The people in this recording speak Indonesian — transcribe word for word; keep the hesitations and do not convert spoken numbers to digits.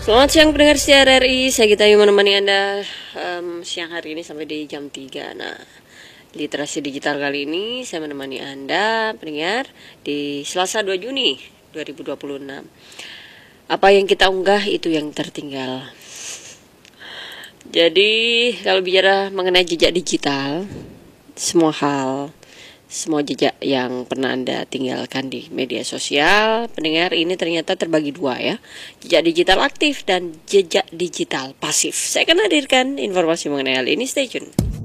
Selamat siang pendengar C R R I, saya Gita Ayu menemani Anda um, siang hari ini sampai di jam tiga. Nah, literasi digital kali ini saya menemani Anda pendengar di Selasa dua Juni dua ribu dua puluh enam. Apa yang kita unggah itu yang tertinggal. Jadi kalau bicara mengenai jejak digital, semua hal, semua jejak yang pernah Anda tinggalkan di media sosial, pendengar, ini ternyata terbagi dua ya. Jejak digital aktif dan jejak digital pasif. Saya akan hadirkan informasi mengenai hal ini, stay tune.